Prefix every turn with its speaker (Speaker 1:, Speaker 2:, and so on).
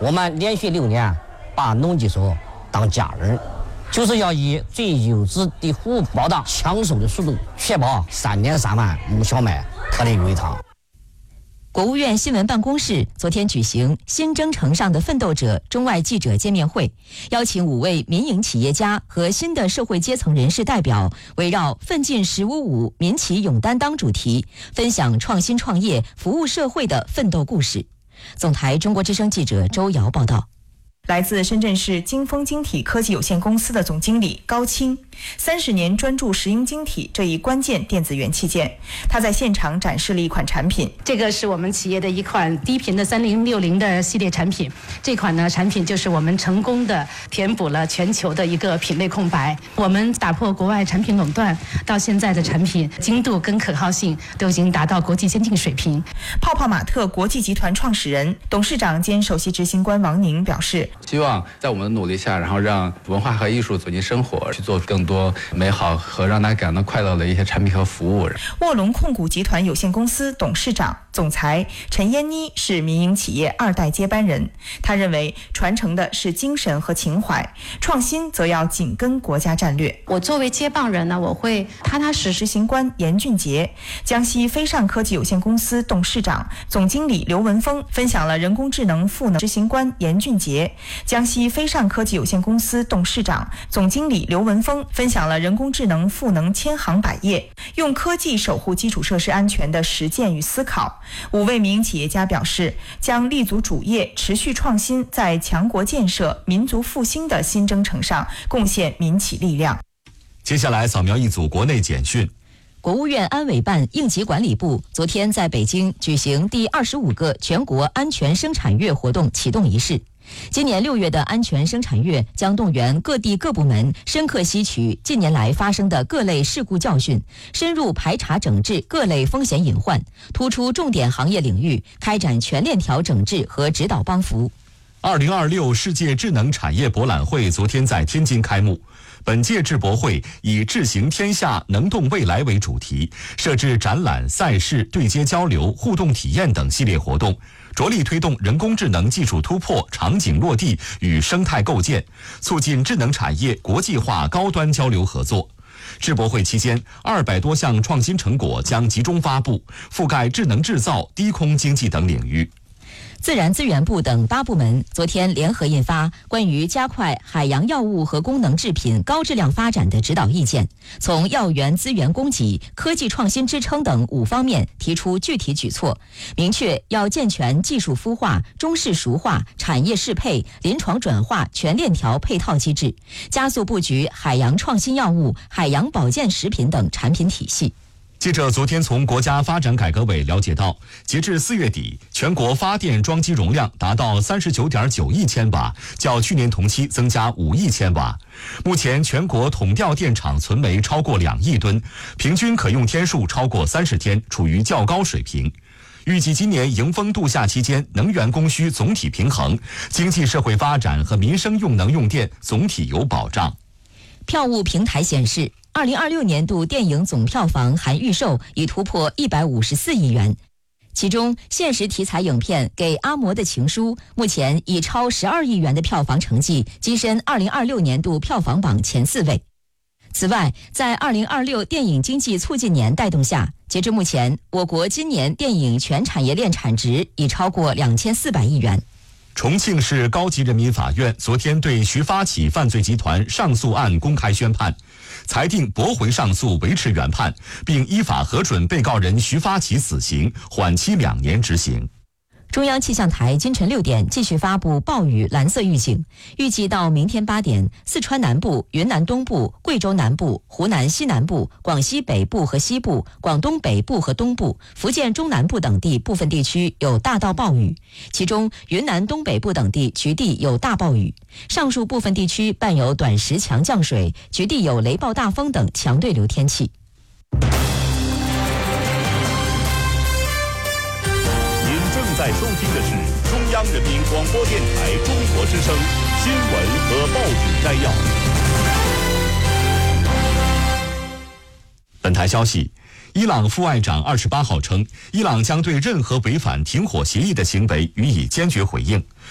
Speaker 1: 我们连续6年把农技所当家人，就是要以最优质的服务保障抢收的速度，确保3.3万亩小麦颗粒有一汤。
Speaker 2: 国务院新闻办公室昨天举行新征程上的奋斗者中外记者见面会，邀请5位民营企业家和新的社会阶层人士代表，围绕奋进1055民企勇担当主题，分享创新创业、服务社会的奋斗故事。总台中国之声记者周瑶报道。
Speaker 3: 来自深圳市金丰晶体科技有限公司的总经理高清，30年专注石英晶体这一关键电子元器件。他在现场展示了一款产品，
Speaker 4: 这个是我们企业的一款低频的3060的系列产品。这款呢产品就是我们成功的填补了全球的一个品类空白。我们打破国外产品垄断，到现在的产品精度跟可靠性都已经达到国际先进水平。
Speaker 3: 泡泡玛特国际集团创始人、董事长兼首席执行官王宁表示，
Speaker 5: 希望在我们的努力下，然后让文化和艺术走进生活，去做更多美好和让大家感到快乐的一些产品和服务。
Speaker 3: 卧龙控股集团有限公司董事长、总裁陈嫣妮是民营企业2代接班人。他认为，传承的是精神和情怀，创新则要紧跟国家战略。
Speaker 6: 我作为接棒人呢，我会踏踏实实。
Speaker 3: 执行官严俊杰、江西飞上科技有限公司董事长、总经理刘文峰分享了人工智能赋能。执行官严俊杰、江西飞上科技有限公司董事长、总经理刘文峰分享了人工智能赋能千行百业，用科技守护基础设施安全的实践与思考。5位民营企业家表示，将立足主业，持续创新，在强国建设、民族复兴的新征程上贡献民企力量。
Speaker 7: 接下来扫描一组国内简讯。
Speaker 2: 国务院安委办应急管理部昨天在北京举行第25个全国安全生产月活动启动仪式。今年6月的安全生产月将动员各地各部门深刻吸取近年来发生的各类事故教训，深入排查整治各类风险隐患，突出重点行业领域，开展全链条整治和指导帮扶。
Speaker 7: 2026世界智能产业博览会昨天在天津开幕。本届智博会以智行天下能动未来为主题，设置展览、赛事、对接交流、互动体验等系列活动，着力推动人工智能技术突破、场景落地与生态构建，促进智能产业国际化高端交流合作。智博会期间，200多项创新成果将集中发布，覆盖智能制造、低空经济等领域。
Speaker 2: 自然资源部等8部门昨天联合印发关于加快海洋药物和功能制品高质量发展的指导意见，从药源资源供给、科技创新支撑等5方面提出具体举措，明确要健全技术孵化、中式熟化、产业适配、临床转化全链条配套机制，加速布局海洋创新药物、海洋保健食品等产品体系。
Speaker 7: 记者昨天从国家发展改革委了解到，截至4月底，全国发电装机容量达到39.9亿千瓦，较去年同期增加5亿千瓦。目前全国统调电厂存煤超过2亿吨，平均可用天数超过30天，处于较高水平。预计今年迎风度夏期间，能源供需总体平衡，经济社会发展和民生用能用电总体有保障。
Speaker 2: 票务平台显示，2026年度电影总票房含预售已突破154亿元，其中现实题材影片《给阿嬷的情书》目前以超12亿元的票房成绩跻身2026年度票房榜前4位。此外，在2026电影经济促进年带动下，截至目前，我国今年电影全产业链产值已超过2400亿元。
Speaker 7: 重庆市高级人民法院昨天对徐发起犯罪集团上诉案公开宣判，裁定驳回上诉，维持原判，并依法核准被告人徐发起死刑，缓期2年执行。
Speaker 2: 中央气象台今晨6点继续发布暴雨蓝色预警，预计到明天8点，四川南部、云南东部、贵州南部、湖南西南部、广西北部和西部、广东北部和东部、福建中南部等地部分地区有大到暴雨，其中云南东北部等地局地有大暴雨，上述部分地区伴有短时强降水，局地有雷暴大风等强对流天气。
Speaker 8: 正在收听的是中央人民广播电台中国之声新闻和报纸摘要。
Speaker 7: 本台消息，伊朗副外长28号称，伊朗将对任何违反停火协议的行为予以坚决回应。